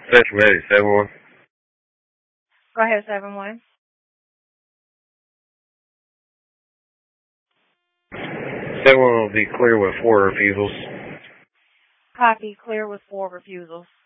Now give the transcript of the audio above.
Central Medic, 7-1. Go ahead, 7-1. 7-1 will be clear with 4 refusals. Copy, clear with 4 refusals.